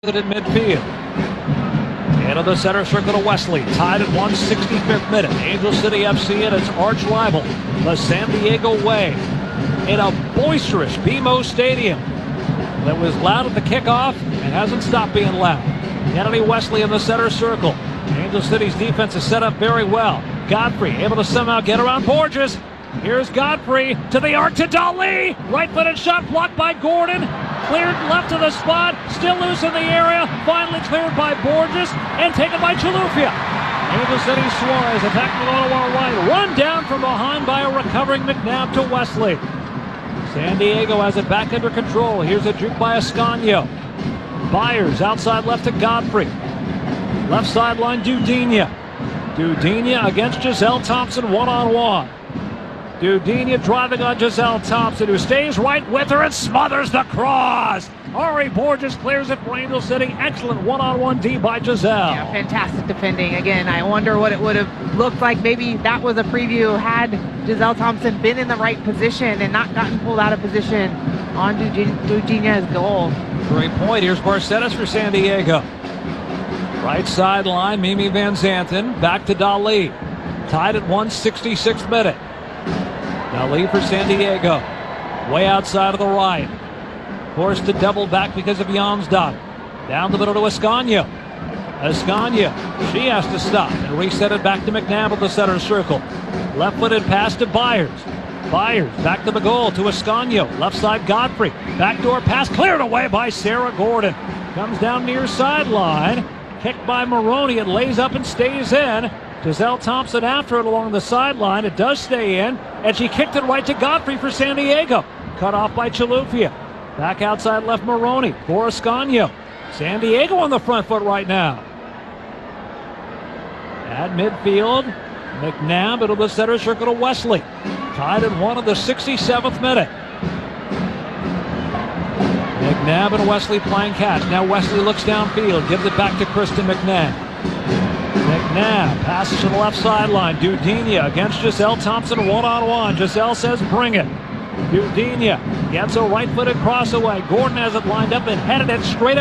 In midfield. Into the center circle to Wesley. Tied at 165th minute. Angel City FC and its arch rival, the San Diego Way, in a boisterous BMO Stadium that was loud at the kickoff and hasn't stopped being loud. Kennedy Wesley in the center circle. Angel City's defense is set up very well. Godfrey able to somehow get around Borges. Here's Godfrey to the arc to Dali. Right-footed shot blocked by Gordon. Cleared left of the spot. Still loose in the area. Finally cleared by Borges and taken by Chilufya. Angel City Suarez attacking the Ottawa right. Run down from behind by a recovering McNabb to Wesley. San Diego has it back under control. Here's a juke by Ascanio. Byers outside left to Godfrey. Left sideline Dudinha. Dudinha against Giselle Thompson one-on-one. Dudinha driving on Giselle Thompson, who stays right with her and smothers the cross. Ari Borges clears it for Angel City. Excellent one-on-one D by Giselle. Yeah, fantastic defending. Again, I wonder what it would have looked like. Maybe that was a preview had Giselle Thompson been in the right position and not gotten pulled out of position on Dudinha's goal. Great point. Here's Barcetas for San Diego. Right sideline, Mimi Van Zanten. Back to Dali. Tied at 166th minute. Dali for San Diego. Way outside of the right. Forced to double back because of Jonsdottir. Down the middle to Ascanio. Ascanio, she has to stop and reset it back to McNabb at the center circle. Left-footed pass to Byers. Byers back to the goal to Ascanio. Left side Godfrey. Backdoor pass cleared away by Sarah Gordon. Comes down near sideline. Kicked by Maroney. It lays up and stays in. Giselle Thompson after it along the sideline. It does stay in, and she kicked it right to Godfrey for San Diego. Cut off by Chilufya. Back outside left Maroney for Ascanio. San Diego on the front foot right now. At midfield, McNabb into the center circle to Wesley. Tied at 1 of the 67th minute. McNabb and Wesley playing catch. Now Wesley looks downfield, gives it back to Kristen McNabb. McNabb passes to the left sideline. Dudinha against Giselle Thompson one-on-one. Giselle says bring it. Dudinha gets a right-footed cross away. Gordon has it lined up and headed it straight up